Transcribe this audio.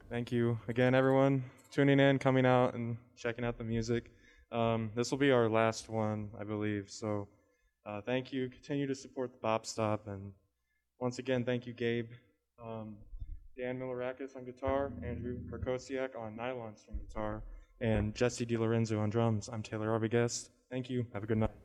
Thank you again, everyone, tuning in, coming out, and checking out the music. This will be our last one, I believe. So, thank you. Continue to support the Bop Stop, and once again, thank you, Gabe, um, Dan Milarakis on guitar, Andrew Prokosiak on nylon string guitar, and Jesse DiLorenzo on drums. I'm Taylor Arbogast. Thank you. Have a good night.